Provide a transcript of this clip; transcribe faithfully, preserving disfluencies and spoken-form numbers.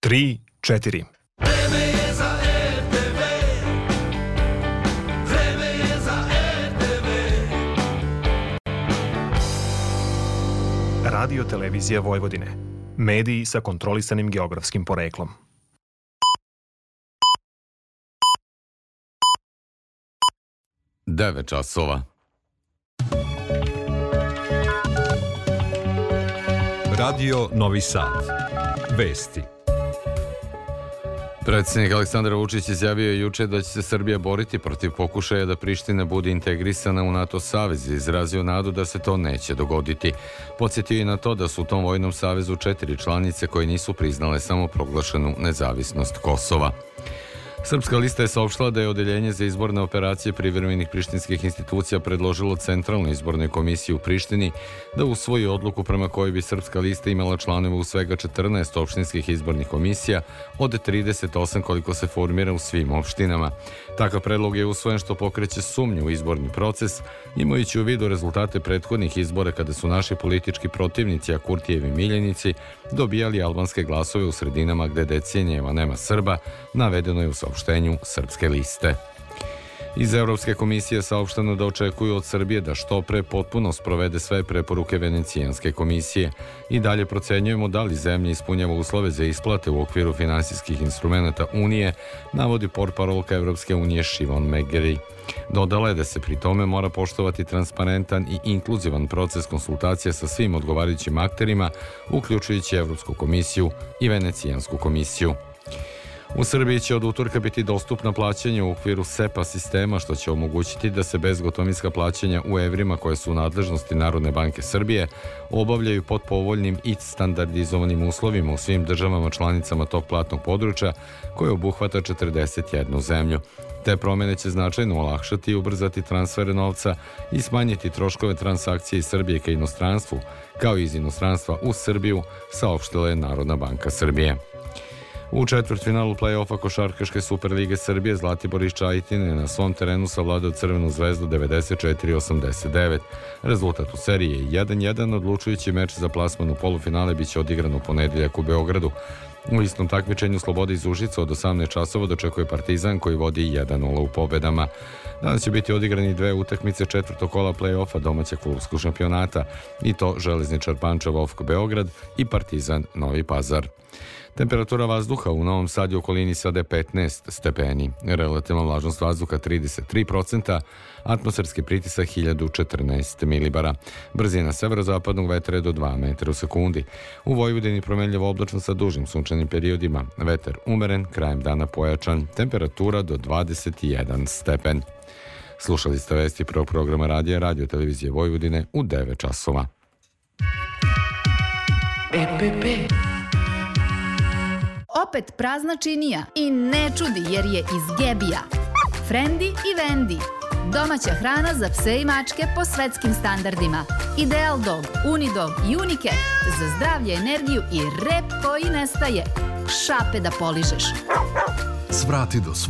tri, četiri. Vreme je za er te ve. Vreme je za er te ve. Radio televizija Vojvodine. Mediji sa kontrolisanim geografskim poreklom. devet časova. Radio Novi Sad. Vesti. Predsjednik Aleksandar Vučić izjavio je juče da će se Srbija boriti protiv pokušaja da Priština bude integrisana u NATO savez i izrazio nadu da se to neće dogoditi. Podsjetio je na to da su u tom vojnom savezu četiri članice koje nisu priznale samoproglašenu nezavisnost Kosova. Srpska lista je saopštila da je Odeljenje za izborne operacije privremenih prištinskih institucija predložilo Centralnoj izbornoj komisiji u Prištini da usvoji odluku prema kojoj bi Srpska lista imala članove u svega četrnaest opštinskih izbornih komisija od trideset osam koliko se formira u svim opštinama. Takav predlog je usvojen što pokreće sumnju u izborni proces, imajući u vidu rezultate prethodnih izbora kada su naši politički protivnici, a Kurtijevi miljenici, dobijali albanske glasove u sredinama gde decenijeva nema Srba, navedeno je u saopštenju Srpske liste. Iz Evropske komisije saopšteno da očekuju od Srbije da što pre potpuno sprovede sve preporuke Venecijanske komisije. I dalje procenjujemo da li zemlja ispunjava uslove za isplate u okviru finansijskih instrumenta Unije, navodi portparolka Evropske unije Šivon Megeri. Dodala je da se pri tome mora poštovati transparentan i inkluzivan proces konsultacija sa svim odgovarajućim akterima, uključujući Evropsku komisiju i Venecijansku komisiju. U Srbiji će od utorka biti dostupno plaćanje u okviru SEPA sistema, što će omogućiti da se bezgotovinska plaćanja u evrima koje su u nadležnosti Narodne banke Srbije obavljaju pod povoljnim i standardizovanim uslovima u svim državama članicama tog platnog područja koje obuhvata četrdeset jednu zemlju. Te promjene će značajno olakšati i ubrzati transfere novca i smanjiti troškove transakcije iz Srbije ka inostranstvu, kao i iz inostranstva u Srbiju, saopštila je Narodna banka Srbije. U četvrtfinalu play-offa košarkaške Superlige Srbije Zlatibor iz Čajetine na svom terenu savladao Crvenu zvezdu devedeset četiri osamdeset devet. Rezultat u seriji je jedan jedan, odlučujući meč za plasman u polufinale biće odigran u ponedeljak u Beogradu. U istom takmičenju Sloboda iz Užica od osamnaest časova dočekuje Partizan koji vodi jedan nula u pobedama. Danas će biti odigrani dve utakmice četvrtog kola play-offa domaćeg klubskog šampionata, i to Železničar Pančevo Ofk Beograd i Partizan Novi Pazar. Temperatura vazduha u Novom Sadu i okolini sada je petnaest stepeni, relativna vlažnost vazduha trideset tri procenta, atmosferski pritisak hiljadu četrnaest milibara. Brzina severozapadnog vetra je do dva metra u sekundi. U Vojvodini promenljivo oblačno sa dužim sunčanim periodima, vetar umeren, krajem dana pojačan, temperatura do dvadeset jedan stepen. Slušali ste vesti prvog programa radija Radio televizije Vojvodine u devet časova. E P P. Opet prazna činija i ne čudi jer je iz Gebija. Frendi i Vendi. Domaća hrana za pse i mačke po svetskim standardima. Ideal Dog, Unidog i Unicat za zdravlje, energiju i rep koji nestaje. Šape da poližeš. Svrati do